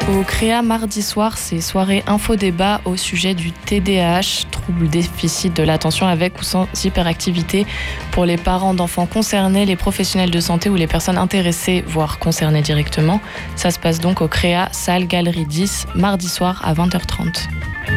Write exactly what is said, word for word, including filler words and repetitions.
Au Créa mardi soir, c'est soirée info-débat au sujet du T D A H, trouble déficit de l'attention avec ou sans hyperactivité, pour les parents d'enfants concernés, les professionnels de santé ou les personnes intéressées, voire concernées directement. Ça se passe donc au Créa, salle Galerie dix, mardi soir à vingt heures trente.